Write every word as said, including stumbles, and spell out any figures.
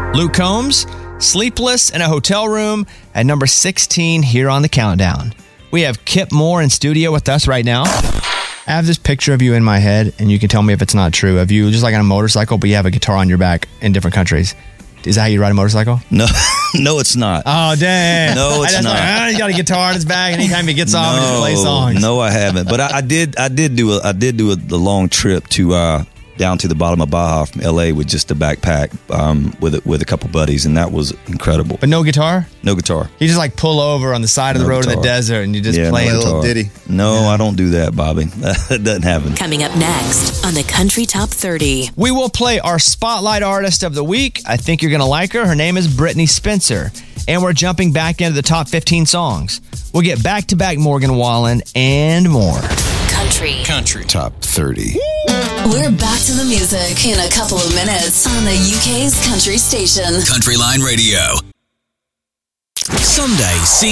Luke Combs, Sleepless in a Hotel Room at number sixteen here on the countdown. We have Kip Moore in studio with us right now. I have this picture of you in my head, and you can tell me if it's not true, of you just like on a motorcycle, but you have a guitar on your back in different countries. Is that how you ride a motorcycle? No, no, it's not. Oh, dang. No, it's I not. Like, ah, he's got a guitar in his bag, and anytime he gets off, he just plays songs. No, I haven't. But I, I did. I did do a. I did do a, the long trip to uh, down to the bottom of Baja from L A with just a backpack um, with a, with a couple buddies, and that was incredible. But no guitar? No guitar. You just like pull over on the side of the No road guitar. in the desert, and you just Yeah, play no a little guitar. ditty. No, I don't do that, Bobby. That doesn't happen. Coming up next on the Country Top thirty. We will play our Spotlight Artist of the Week. I think you're going to like her. Her name is Brittany Spencer. And we're jumping back into the top fifteen songs. We'll get back-to-back Morgan Wallen and more. Country. Country Top thirty. We're back to the music in a couple of minutes on the U K's country station. Country Line Radio. Someday, see